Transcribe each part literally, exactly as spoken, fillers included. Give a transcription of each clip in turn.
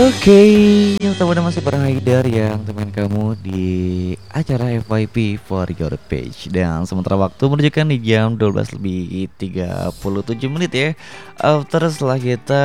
Oke, teman-teman masih pada Haidar yang teman kamu di acara F Y P for your page. Dan sementara waktu menunjukkan di jam dua belas lebih tiga puluh tujuh menit ya. After setelah kita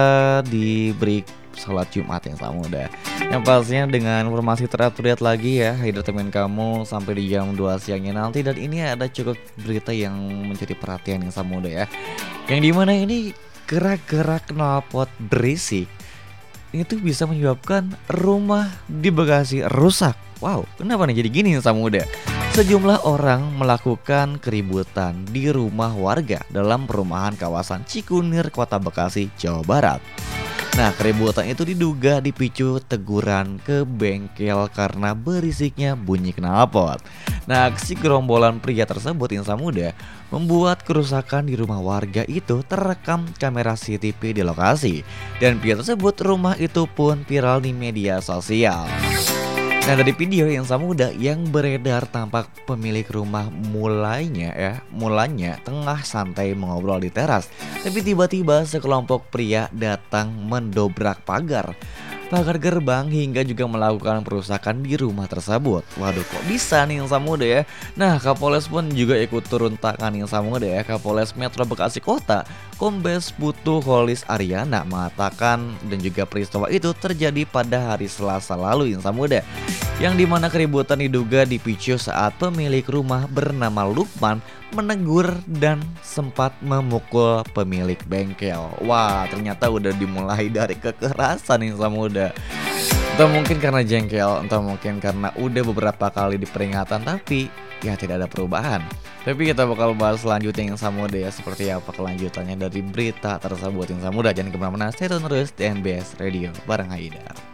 di break sholat Jumat yang sama udah. Yang pastinya dengan informasi terupdate lagi ya Haidar teman kamu sampai di jam dua siangnya nanti. Dan ini ada cukup berita yang menjadi perhatian yang sama udah ya. Yang dimana ini gerak-gerak knalpot berisik itu bisa menyebabkan rumah di Bekasi rusak. Wow, kenapa nih jadi gini sama muda? Sejumlah orang melakukan keributan di rumah warga dalam perumahan kawasan Cikunir, Kota Bekasi, Jawa Barat. Nah, keributan itu diduga dipicu teguran ke bengkel karena berisiknya bunyi knalpot. Nah, aksi gerombolan pria tersebut insan muda membuat kerusakan di rumah warga itu terekam kamera C C T V di lokasi. Dan pria tersebut rumah itu pun viral di media sosial. Nah, dari video yang sama muda yang beredar tampak pemilik rumah mulainya ya, mulanya tengah santai mengobrol di teras. Tapi tiba-tiba sekelompok pria datang mendobrak pagar pagar gerbang hingga juga melakukan perusakan di rumah tersebut. Waduh, kok bisa nih yang sama muda ya. Nah, Kapolres pun juga ikut turun tangan yang sama muda ya. Kapolres Metro Bekasi Kota Kombes Putu Holis Ariana mengatakan dan juga peristiwa itu terjadi pada hari Selasa lalu yang sama muda, yang dimana keributan diduga dipicu saat pemilik rumah bernama Lukman menegur dan sempat memukul pemilik bengkel. Wah, ternyata udah dimulai dari kekerasan yang sama muda. Entah mungkin karena jengkel, entah mungkin karena udah beberapa kali diperingatan tapi ya tidak ada perubahan. Tapi kita bakal bahas selanjutnya yang sama muda ya, seperti apa kelanjutannya dari berita tersebut yang sama muda. Jangan kemana-mana, stay tune terus di N B S Radio bareng Haidar.